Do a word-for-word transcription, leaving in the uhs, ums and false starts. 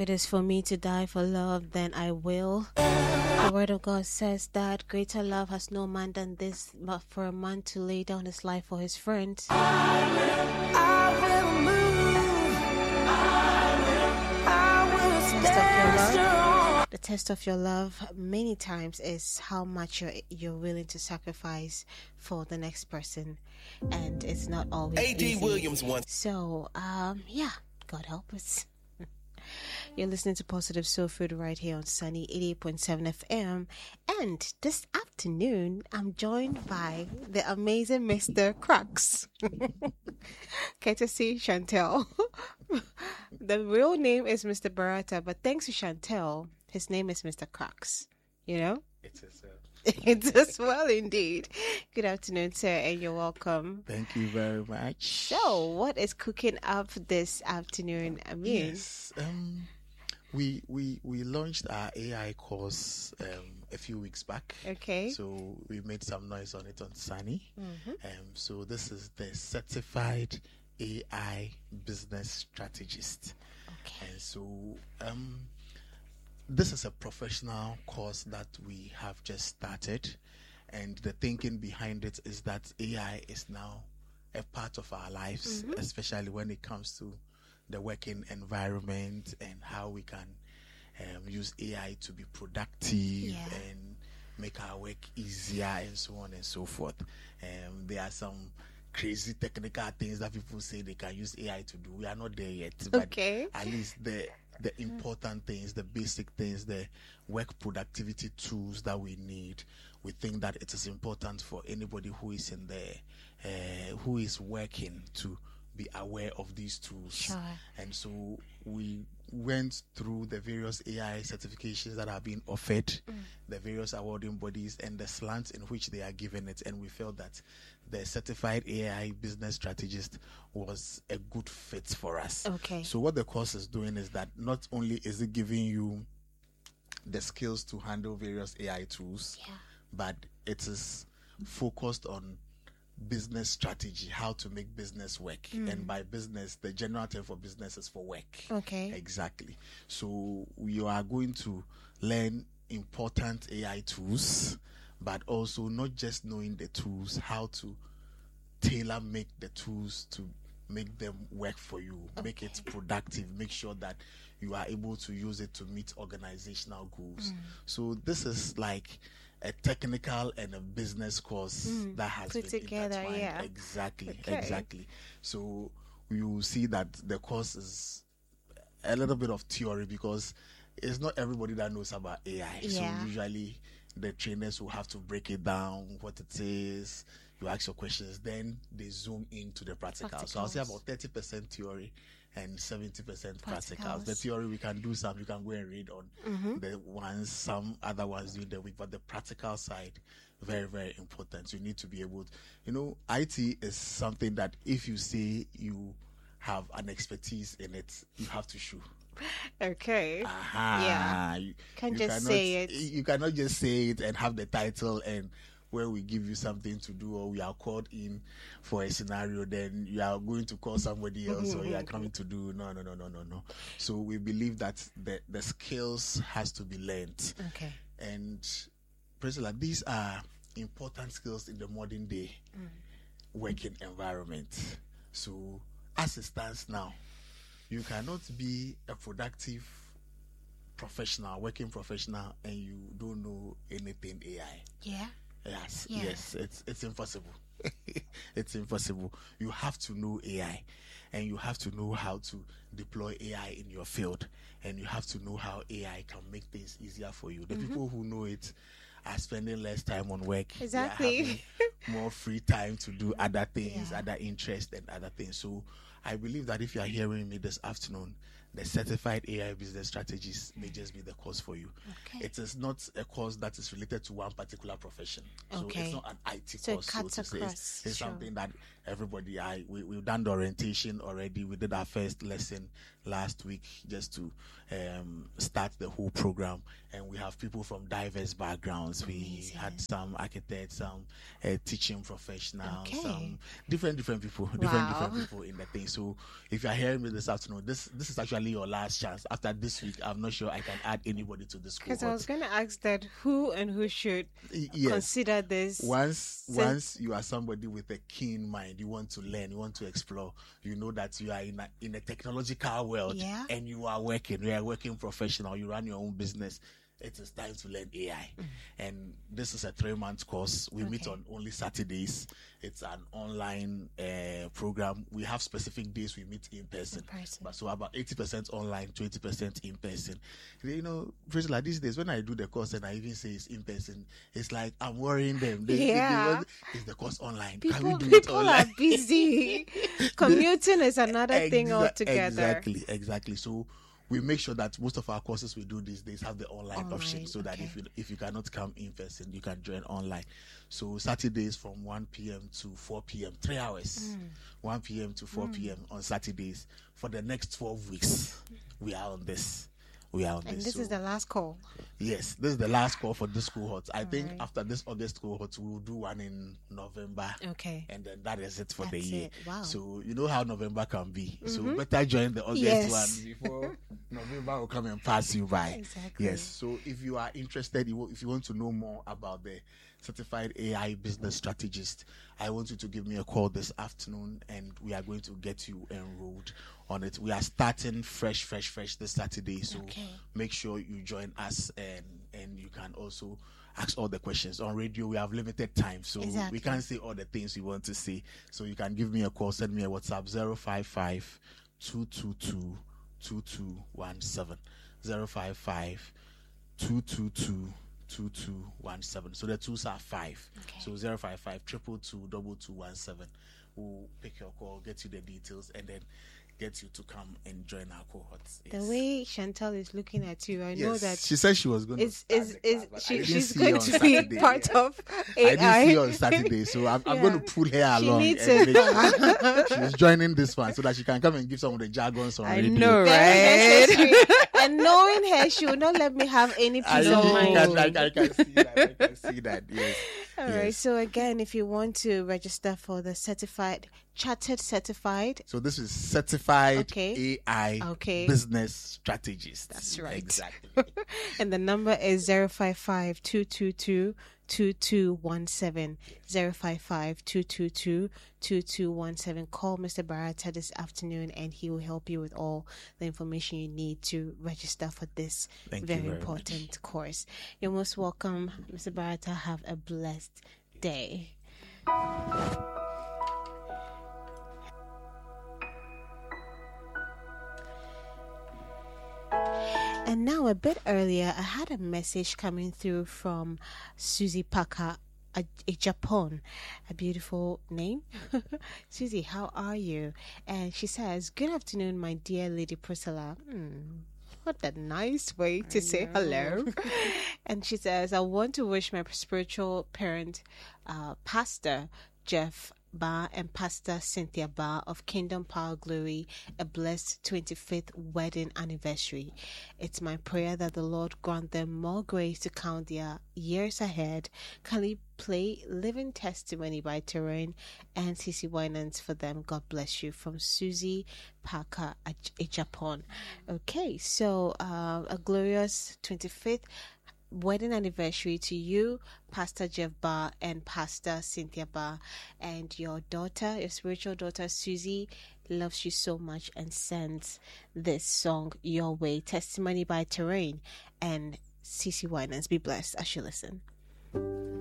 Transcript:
it is for me to die for love, then I will. The word of God says that greater love has no man than this, but for a man to lay down his life for his friends. I will, I will move. I will, I will stand strong. The test of your love many times is how much you're, you're willing to sacrifice for the next person, and it's not always A D easy. Williams once. So, um, yeah, God help us. You're listening to Positive Soul Food right here on Sunny eighty-eight point seven F M. And this afternoon, I'm joined by the amazing Mister Crux. Courtesy Chantel. The real name is Mister Barata, but thanks to Chantel, his name is Mister Crux. You know? It is. Uh... It's as well, indeed. Good afternoon, sir, and you're welcome. Thank you very much. So, what is cooking up this afternoon? I mean, yes, um, we we we launched our A I course um, a few weeks back. Okay. So we made some noise on it on Sunny. Mm-hmm. Um, so this is the certified A I business strategist. Okay. And so um. This is a professional course that we have just started, and the thinking behind it is that A I is now a part of our lives, mm-hmm. especially when it comes to the working environment and how we can um, use A I to be productive yeah. and make our work easier and so on and so forth. Um, there are some crazy technical things that people say they can use A I to do. We are not there yet, but okay. at least the the important things, the basic things, the work productivity tools that we need, we think that it is important for anybody who is in there, uh, who is working, to be aware of these tools. Sure. And so we went through the various A I certifications that are being offered, mm. the various awarding bodies, and the slants in which they are given it, and we felt that the certified A I business strategist was a good fit for us. Okay. So what the course is doing is that not only is it giving you the skills to handle various A I tools, yeah. but it is focused on business strategy, how to make business work. Mm. And by business, the general term for business is for work. Okay. Exactly. So you are going to learn important A I tools, but also not just knowing the tools, how to tailor make the tools to make them work for you, okay. make it productive, make sure that you are able to use it to meet organizational goals. Mm. So this is like a technical and a business course mm. that has put been together. intertwined. Yeah, exactly, okay. exactly. So you will see that the course is a little bit of theory because it's not everybody that knows about A I. Yeah. So usually the trainers will have to break it down, what it is. You ask your questions, then they zoom into the practical. Practicals. So I'll say about thirty percent theory and seventy percent practicals. Practicals. The theory we can do some, you can go and read on mm-hmm. the ones, some other ones during the week, but the practical side, very, very important. You need to be able to, you know, I T is something that if you say you have an expertise in it, you have to show. Okay. Aha. Yeah. You Can't you just cannot, say it. You cannot just say it and have the title, and where we give you something to do or we are called in for a scenario, then you are going to call somebody else or you are coming to do no, no, no, no, no, no. So we believe that the, the skills has to be learned. Okay. And Priscilla, these are important skills in the modern day mm. working environment. So as it stands now, you cannot be a productive professional, working professional, and you don't know anything A I. Yeah. Yes, yeah. yes, it's it's impossible. It's impossible. You have to know A I, and you have to know how to deploy A I in your field, and you have to know how A I can make things easier for you. The mm-hmm. people who know it are spending less time on work. Exactly. More free time to do other things, yeah. other interests, and other things. So I believe that if you are hearing me this afternoon, the certified A I business strategist may just be the course for you. Okay. It is not a course that is related to one particular profession. So okay. it's not an I T so course. It cuts so to say. across. It's, it's sure. something that everybody, I we, we've done the orientation already. We did our first lesson last week just to um, start the whole program. And we have people from diverse backgrounds. Amazing. We had some architects, some uh, teaching professionals, okay. some different, different people, different, wow. different people in the thing. So if you are hearing me this afternoon, this this is actually actually your last chance. After this week, I'm not sure I can add anybody to this cohort. Because I was going to ask that who and who should Yes. consider this. Once Since- once you are somebody with a keen mind, you want to learn, you want to explore, you know that you are in a, in a technological world, Yeah. and you are working, you are a working professional, you run your own business. It is time to learn A I. And this is a three month course. We meet Okay. on only Saturdays. It's an online uh, program. We have specific days we meet in person. In person. But so about eighty percent online, twenty percent in person. You know, Priscilla, these days when I do the course and I even say it's in person, it's like I'm worrying them. They, they- they Yeah. want- is the course online? Can we People, do it people online? are busy. Commuting is another thing Exa- altogether. Exactly, exactly. So we make sure that most of our courses we do these days have the online, Online, option, so that okay. if you if you cannot come in person, you can join online. So Saturdays from one p.m. to four p.m. three hours, Mm. one p.m. to four p.m. on Saturdays for the next twelve weeks. We are on this. We are on And this. this So is the last call. yes, this is the last call for this cohort. I think Alright. after this August cohort, we will do one in November. Okay. And then that is it for the That's year. it. Wow. So you know how November can be. So Mhm. better join the August Yes. one before November will come and pass you by. Exactly. Yes. So if you are interested, you- if you want to know more about the certified A I business strategist, I want you to give me a call this afternoon, and we are going to get you enrolled on it. We are starting fresh, fresh, fresh this Saturday. So Okay. make sure you join us, and and you can also ask all the questions. On radio, we have limited time, so Exactly. we can't say all the things we want to say. So you can give me a call, send me a WhatsApp, zero five five, two two two, two two one seven, zero five five, two two two, two two one seven. So the twos are five. Okay. So zero five five, triple two, double two one seven. We'll pick your call, get you the details, and then get you to come and join our cohorts. The Yes. way Chantal is looking at you, I know Yes, that she said she was going is to. is is she, didn't she's see going her to on be Saturday. part of I A I. didn't see her on Saturday, so I'm, I'm Yeah. going to pull her She along. needs and it. make sure she's joining this one so that she can come and give some of the jargons on I radio. know, Very right? And knowing her, she will not let me have any I, peace really of mind. can, I, I can see that. I can see that. Yes. All yes. right. So again, if you want to register for the certified, chartered certified, So this is certified Okay. A I Okay. business strategist. That's right. Exactly. and the number is zero five five two two two two two one seven zero five five two two two two two one seven. Call Mister Barata this afternoon, and he will help you with all the information you need to register for this Thank you very, very important course. You're most welcome, Mister Barata. Have a blessed day. And now, a bit earlier, I had a message coming through from Susie Parker, a, a Japan, a beautiful name. Susie, how are you? And she says, "Good afternoon, my dear Lady Priscilla." Hmm, what a nice way to say hello. And she says, "I want to wish my spiritual parent, uh, Pastor Jeff Ba and Pastor Cynthia Ba of Kingdom Power Glory a blessed twenty-fifth wedding anniversary. It's my prayer that the Lord grant them more grace to count their years ahead. Kindly play Living Testimony by Terrain and C C Winans for them. God bless you." From Susie Parker at Japan. Okay, so uh, a glorious twenty-fifth wedding anniversary to you, Pastor Jeff Ba and Pastor Cynthia Ba, and your daughter, your spiritual daughter Susie, loves you so much and sends this song your way. Testimony by Terrain and C C Winans. Be blessed as you listen.